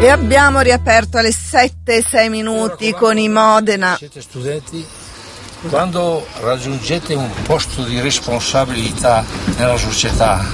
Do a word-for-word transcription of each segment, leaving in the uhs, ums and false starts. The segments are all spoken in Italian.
E abbiamo riaperto alle sette e sei minuti con i Modena. Siete studenti, quando raggiungete un posto di responsabilità nella società,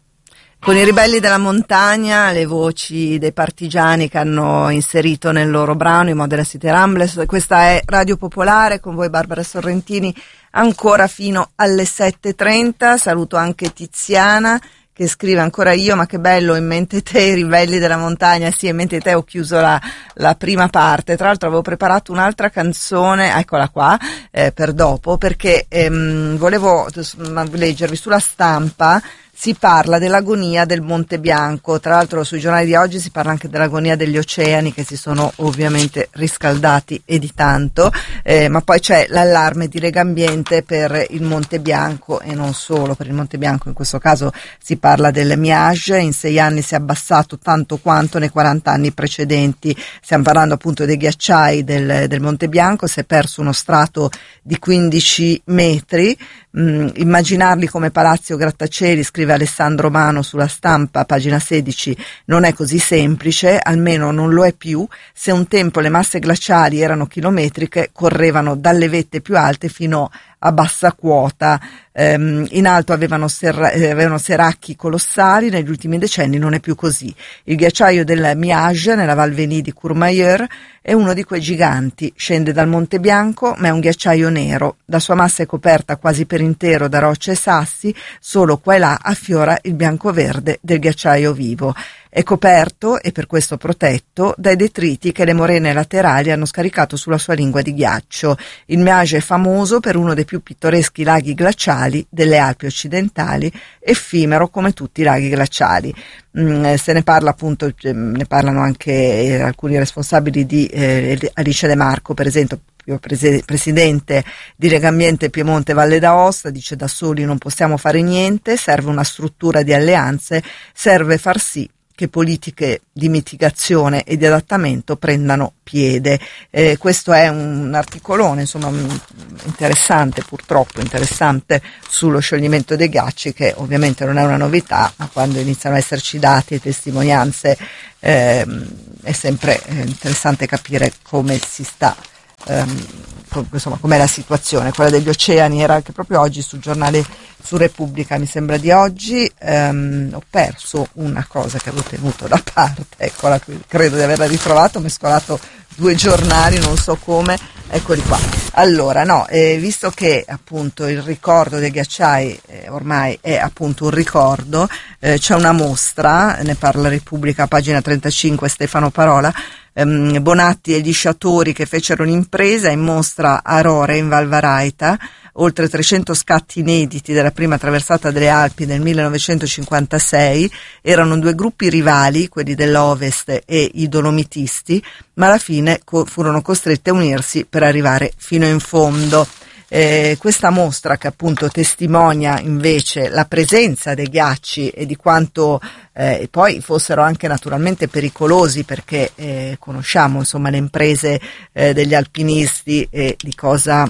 con i Ribelli della Montagna, le voci dei partigiani che hanno inserito nel loro brano i Modena City Ramblers. Questa è Radio Popolare, con voi Barbara Sorrentini, ancora fino alle sette e trenta. Saluto anche Tiziana che scrive ancora io, ma che bello, in mente te i Ribelli della Montagna. Sì, in mente te ho chiuso la, la prima parte. Tra l'altro avevo preparato un'altra canzone, eccola qua, eh, per dopo, perché ehm, volevo leggervi sulla stampa. Si parla dell'agonia del Monte Bianco, tra l'altro sui giornali di oggi si parla anche dell'agonia degli oceani che si sono ovviamente riscaldati e di tanto, eh, ma poi c'è l'allarme di Legambiente per il Monte Bianco e non solo per il Monte Bianco, in questo caso si parla del Miage, in sei anni si è abbassato tanto quanto nei quaranta anni precedenti, stiamo parlando appunto dei ghiacciai del, del Monte Bianco, si è perso uno strato di quindici metri. Mm, immaginarli come palazzi o grattacieli, scrive Alessandro Mano sulla Stampa, pagina sedici, non è così semplice, almeno non lo è più. Se un tempo le masse glaciali erano chilometriche, correvano dalle vette più alte fino a bassa quota, ehm, in alto avevano, serra- eh, avevano seracchi colossali, negli ultimi decenni non è più così. Il ghiacciaio del Miage, nella Val Veni di Courmayeur, è uno di quei giganti, scende dal Monte Bianco ma è un ghiacciaio nero, la sua massa è coperta quasi per intero da rocce e sassi, solo qua e là affiora il bianco verde del ghiacciaio vivo. È coperto, e per questo protetto, dai detriti che le morene laterali hanno scaricato sulla sua lingua di ghiaccio. Il Miage è famoso per uno dei più pittoreschi laghi glaciali delle Alpi occidentali, effimero come tutti i laghi glaciali. Mm, se ne parla appunto, ne parlano anche eh, alcuni responsabili di eh, Alice De Marco, per esempio, presidente di Legambiente Piemonte Valle d'Aosta, dice: da soli non possiamo fare niente, serve una struttura di alleanze, serve far sì che politiche di mitigazione e di adattamento prendano piede. Eh, questo è un articolone, insomma, interessante, purtroppo interessante, sullo scioglimento dei ghiacci, che ovviamente non è una novità, ma quando iniziano a esserci dati e testimonianze eh, è sempre interessante capire come si sta, ehm, insomma, com'è la situazione. Quella degli oceani era anche proprio oggi sul giornale, su Repubblica mi sembra di oggi. ehm, ho perso una cosa che avevo tenuto da parte, eccola qui, credo di averla ritrovato, ho mescolato due giornali, non so come, eccoli qua. Allora, no, eh, visto che appunto il ricordo dei ghiacciai eh, ormai è appunto un ricordo, eh, c'è una mostra, ne parla Repubblica, pagina trentacinque, Stefano Parola, ehm, Bonatti e gli sciatori che fecero l'impresa, in mostra a Rore in Val Varaita, oltre trecento scatti inediti della prima traversata delle Alpi nel millenovecentocinquantasei, erano due gruppi rivali, quelli dell'Ovest e i Dolomitisti, ma alla fine co- furono costretti a unirsi per arrivare fino in fondo. Eh, questa mostra, che appunto testimonia invece la presenza dei ghiacci e di quanto eh, poi fossero anche naturalmente pericolosi, perché eh, conosciamo insomma le imprese eh, degli alpinisti e di cosa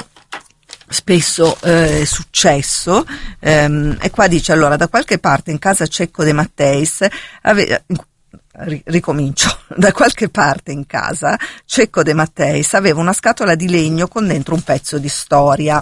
spesso eh, è successo, ehm, e qua dice: allora, da qualche parte in casa Cecco De Matteis aveva, ricomincio, da qualche parte in casa Cecco De Matteis aveva una scatola di legno con dentro un pezzo di storia.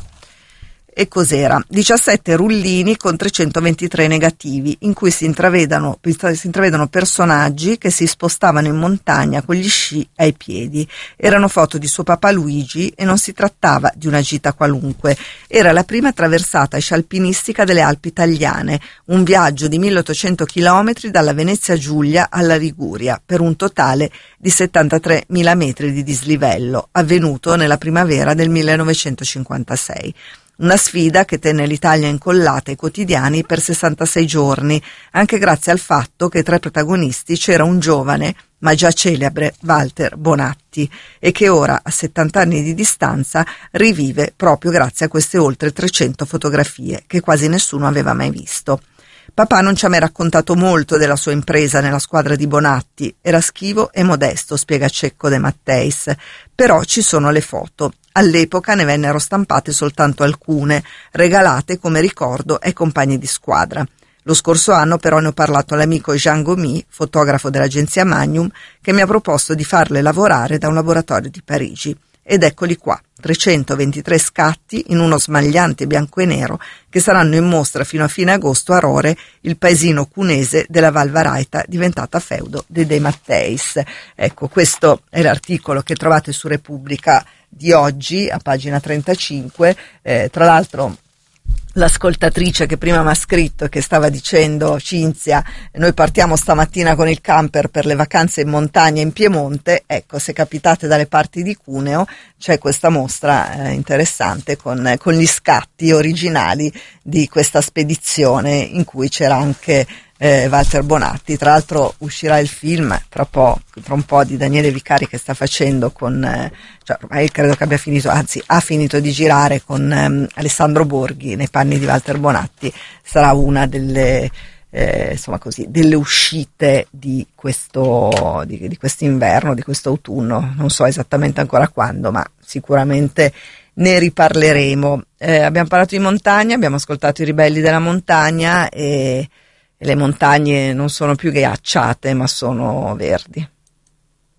E cos'era? diciassette rullini con trecentoventitré negativi, in cui si intravedono, si intravedono personaggi che si spostavano in montagna con gli sci ai piedi. Erano foto di suo papà Luigi e non si trattava di una gita qualunque. Era la prima traversata scialpinistica delle Alpi italiane, un viaggio di milleottocento chilometri dalla Venezia Giulia alla Liguria, per un totale di settantatremila metri di dislivello, avvenuto nella primavera del millenovecentocinquantasei. Una sfida che tenne l'Italia incollata ai quotidiani per sessantasei giorni, anche grazie al fatto che tra i protagonisti c'era un giovane, ma già celebre, Walter Bonatti, e che ora, a settanta anni di distanza, rivive proprio grazie a queste oltre trecento fotografie che quasi nessuno aveva mai visto. Papà non ci ha mai raccontato molto della sua impresa nella squadra di Bonatti, era schivo e modesto, spiega Cecco De Matteis, però ci sono le foto. All'epoca ne vennero stampate soltanto alcune, regalate come ricordo ai compagni di squadra. Lo scorso anno però ne ho parlato all'amico Jean Gomy, fotografo dell'agenzia Magnum, che mi ha proposto di farle lavorare da un laboratorio di Parigi. Ed eccoli qua, trecentoventitré scatti in uno smagliante bianco e nero che saranno in mostra fino a fine agosto a Rore, il paesino cunese della Val Varaita diventata feudo dei De Matteis. Ecco, questo è l'articolo che trovate su Repubblica di oggi, a pagina trentacinque. Eh, tra l'altro l'ascoltatrice che prima mi ha scritto, che stava dicendo: Cinzia, noi partiamo stamattina con il camper per le vacanze in montagna in Piemonte. Ecco, se capitate dalle parti di Cuneo c'è questa mostra eh, interessante con, con gli scatti originali di questa spedizione in cui c'era anche eh, Walter Bonatti. Tra l'altro uscirà il film tra, po', tra un po' di Daniele Vicari, che sta facendo con, eh, cioè ormai credo che abbia finito, anzi ha finito di girare con ehm, Alessandro Borghi nei panni di Walter Bonatti. Sarà una delle eh, insomma così delle uscite di questo di, di quest'inverno, di questo autunno, non so esattamente ancora quando, ma sicuramente ne riparleremo. Eh, abbiamo parlato di montagna, abbiamo ascoltato i Ribelli della Montagna e, e le montagne non sono più ghiacciate ma sono verdi.